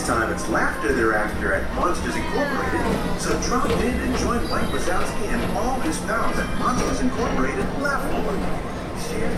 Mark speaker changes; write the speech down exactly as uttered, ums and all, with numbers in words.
Speaker 1: This time it's laughter they're after at Monsters Incorporated. So drop in and join Mike Wazowski and all his pals at Monsters Incorporated Laugh More. Share